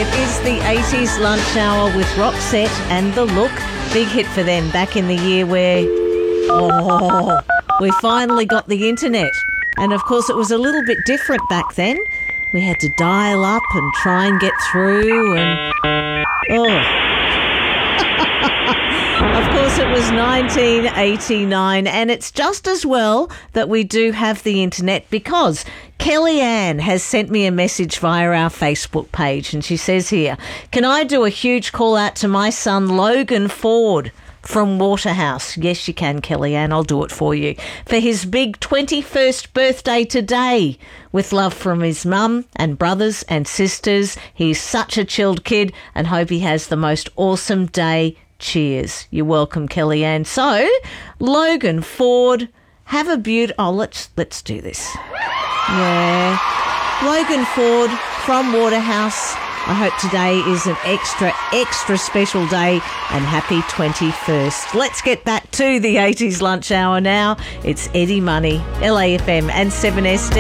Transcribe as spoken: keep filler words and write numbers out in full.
It is the eighties lunch hour with Roxette and The Look. Big hit for them back in the year where, oh, we finally got the internet. And of course it was a little bit different back then. We had to dial up and try and get through and, oh. Of course, it was nineteen eighty-nine, and it's just as well that we do have the internet because Kellyanne has sent me a message via our Facebook page, and she says here, can I do a huge call out to my son Logan Ford from Waterhouse? Yes, you can, Kellyanne. I'll do it for you. For his big twenty-first birthday today. With love from his mum and brothers and sisters. He's such a chilled kid and hope he has the most awesome day. Cheers. You're welcome, Kellyanne. So, Logan Ford, have a beaut... Oh, let's, let's do this. Yeah. Logan Ford from Waterhouse. I hope today is an extra, extra special day and happy twenty-first. Let's get back to the eighties lunch hour now. It's Eddie Money, L A F M and seven S D.